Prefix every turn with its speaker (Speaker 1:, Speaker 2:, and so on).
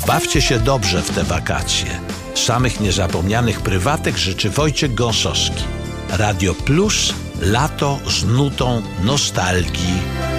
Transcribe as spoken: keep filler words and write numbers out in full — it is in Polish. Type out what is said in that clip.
Speaker 1: Bawcie się dobrze w te wakacje. Samych niezapomnianych prywatek życzy Wojciech Gąsowski. Radio Plus, lato z nutą nostalgii.